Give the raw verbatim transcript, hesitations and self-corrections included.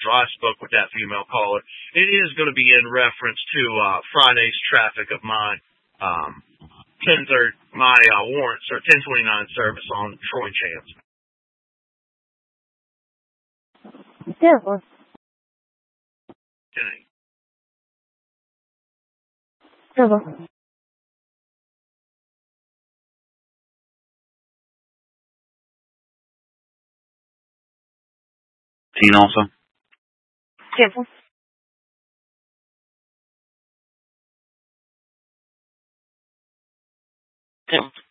I spoke with that female caller. It is going to be in reference to uh, Friday's traffic of mine. Um, ten thirty, my uh, warrants are ten twenty-nine service on Troy Chance. Terrible. Okay. Terrible. Teen also. Terrible. Terrible.